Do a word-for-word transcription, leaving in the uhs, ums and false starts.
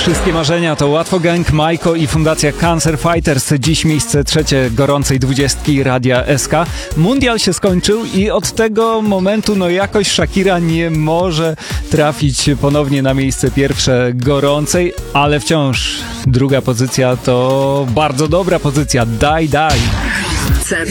Wszystkie marzenia to Łatwo Gang, Majko i Fundacja Cancer Fighters. Dziś miejsce trzecie gorącej dwudziestki Radia S K. Mundial się skończył i od tego momentu no jakoś Shakira nie może trafić ponownie na miejsce pierwsze gorącej, ale wciąż druga pozycja to bardzo dobra pozycja. Daj, daj.